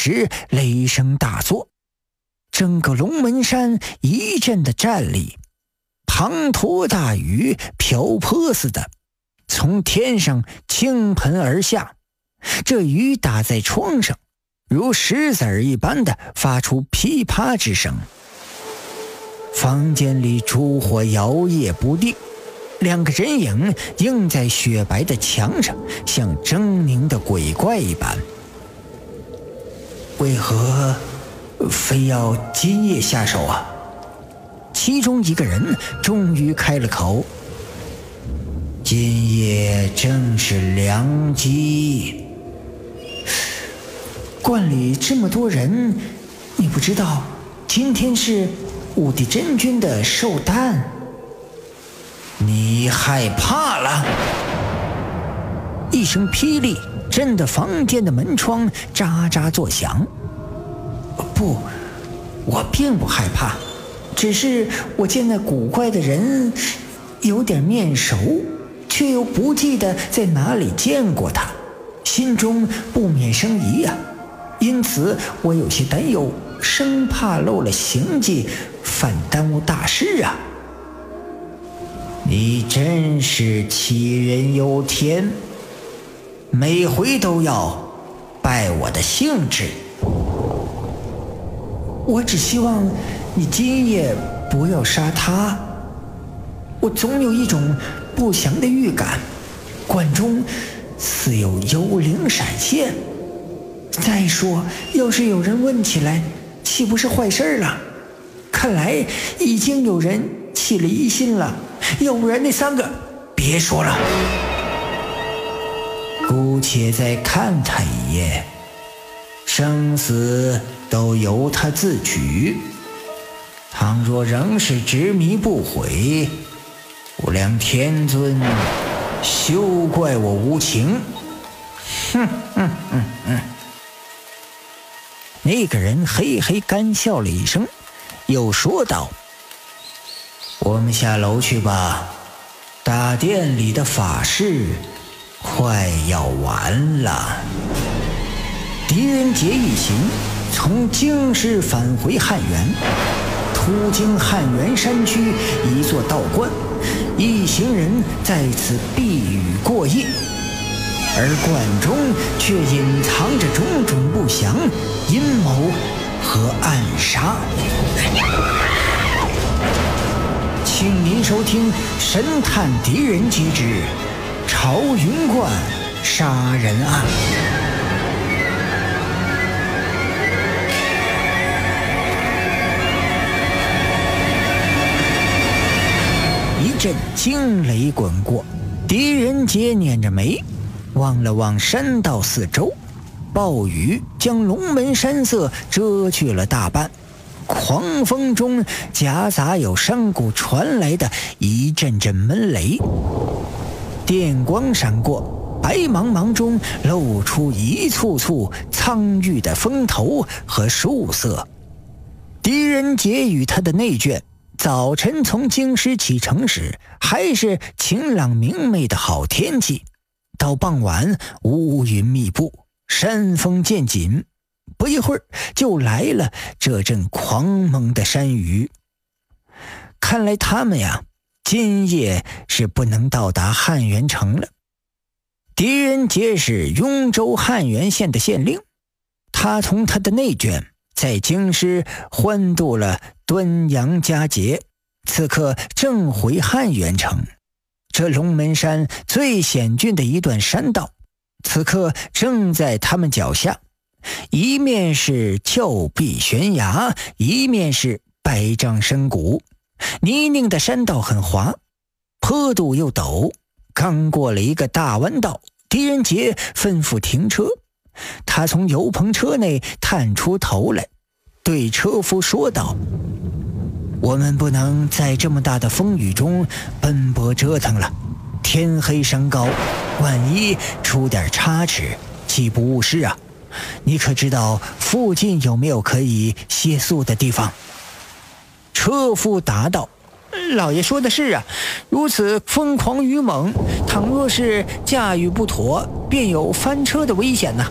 时雷声大作，整个龙门山一阵的战栗，滂沱大雨瓢泼似的从天上倾盆而下，这雨打在窗上，如石子儿一般的发出噼啪之声。房间里烛火摇曳不定，两个人影映在雪白的墙上，像狰狞的鬼怪一般。为何非要今夜下手啊？其中一个人终于开了口：今夜正是良机。观里这么多人，你不知道今天是武帝真君的寿诞？你害怕了？一声霹雳震得房间的门窗喳喳作响。不，我并不害怕，只是我见那古怪的人有点面熟，却又不记得在哪里见过他，心中不免生疑啊。因此我有些担忧，生怕漏了行迹，反耽误大事啊。你真是杞人忧天，每回都要败我的兴致。我只希望你今夜不要杀他。我总有一种不祥的预感，馆中似有幽灵闪现。再说，要是有人问起来，岂不是坏事了？看来已经有人起了疑心了，要不然那三个……别说了，姑且再看他一眼，生死都由他自取。倘若仍是执迷不悔，无量天尊休怪我无情。那个人嘿嘿干笑了一声，又说道：我们下楼去吧，大殿里的法事快要完了。狄仁杰一行从京师返回汉源，途经汉源山区一座道观，一行人在此避雨过夜，而观中却隐藏着种种不祥、阴谋和暗杀。请您收听《神探狄仁杰之朝云观杀人案》。一阵惊雷滚过，狄仁杰捻着眉望了望山道四周，暴雨将龙门山色遮去了大半，狂风中夹杂有山谷传来的一阵阵闷雷，电光闪过，白茫茫中露出一簇簇苍郁的峰头和树色。狄仁杰与他的内眷早晨从京师启程时还是晴朗明媚的好天气，到傍晚乌云密布，山风渐紧，不一会儿就来了这阵狂猛的山雨。看来他们呀，今夜是不能到达汉源城了。狄仁杰是雍州汉源县的县令，他同他的内眷在京师欢度了端阳佳节，此刻正回汉源城。这龙门山最险峻的一段山道，此刻正在他们脚下，一面是峭壁悬崖，一面是百丈深谷，泥泞的山道很滑，坡度又陡。刚过了一个大弯道，狄仁杰吩咐停车，他从油棚车内探出头来，对车夫说道：我们不能在这么大的风雨中奔波折腾了，天黑山高，万一出点差池，岂不误事啊？你可知道附近有没有可以歇宿的地方？车夫答道：老爷说的是啊，如此疯狂雨猛，倘若是驾驭不妥，便有翻车的危险呐。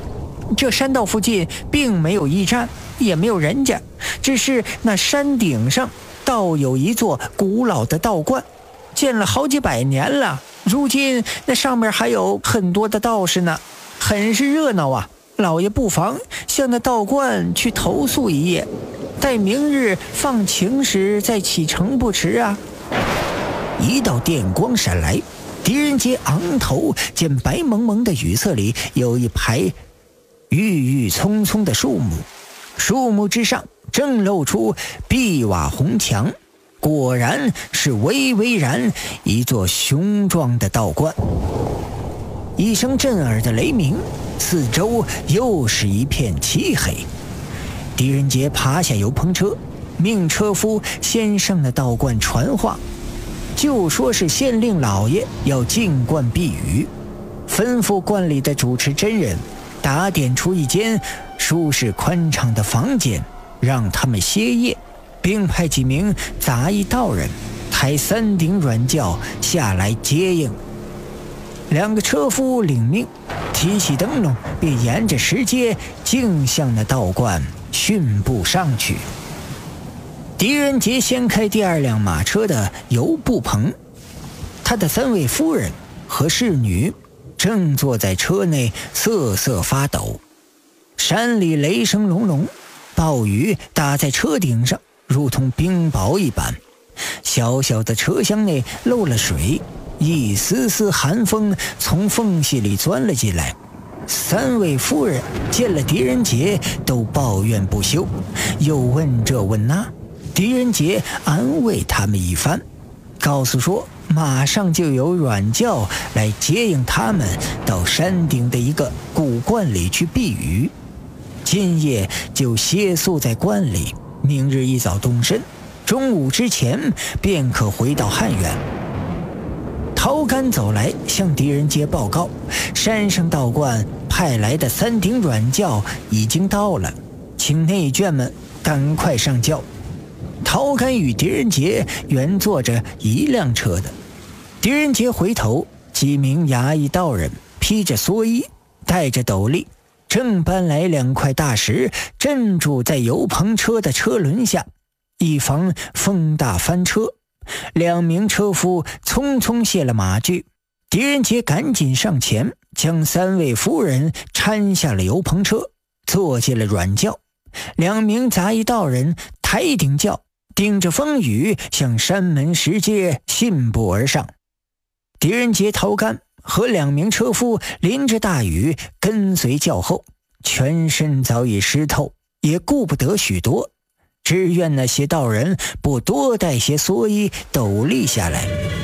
这山道附近并没有驿站，也没有人家，只是那山顶上倒有一座古老的道观，建了好几百年了，如今那上面还有很多的道士呢，很是热闹啊。老爷不妨向那道观去投宿一夜，待明日放晴时再启程不迟啊。一道电光闪来，狄仁杰昂头见白蒙蒙的雨色里有一排郁郁葱葱的树木，树木之上正露出碧瓦红墙，果然是巍巍然一座雄壮的道观。一声震耳的雷鸣，四周又是一片漆黑。狄仁杰爬下油篷车，命车夫先上了道观传话，就说是县令老爷要进观避雨，吩咐观里的主持真人打点出一间舒适宽敞的房间，让他们歇业，并派几名杂役道人抬3顶软轿下来接应。2个车夫领命，提起灯笼，便沿着石阶径向那道观迅步上去。狄仁杰掀开第2辆马车的油布棚，他的3位夫人和侍女正坐在车内瑟瑟发抖。山里雷声隆隆，暴雨打在车顶上，如同冰雹一般。小小的车厢内漏了水，一丝丝寒风从缝隙里钻了进来。3位夫人见了狄仁杰都抱怨不休，又问这问那。狄仁杰安慰他们一番，告诉说马上就有软轿来接应他们到山顶的一个古观里去避雨，今夜就歇宿在观里，明日一早动身，中午之前便可回到汉源。陶干走来向狄仁杰报告，山上道观派来的3顶软轿已经到了，请内眷们赶快上轿。陶干与狄仁杰原坐着一辆车的。狄仁杰回头，几名衙役道人披着蓑衣，戴着斗笠，正搬来2块大石镇住在油篷车的车轮下，以防风大翻车。2名车夫匆匆卸了马具，狄仁杰赶紧上前将3位夫人搀下了油篷车，坐进了软轿。2名杂役道人抬顶轿，顶着风雨向山门石阶信步而上。狄仁杰、陶干和2名车夫淋着大雨跟随轿后，全身早已湿透，也顾不得许多，只愿那些道人不多带些蓑衣斗笠下来。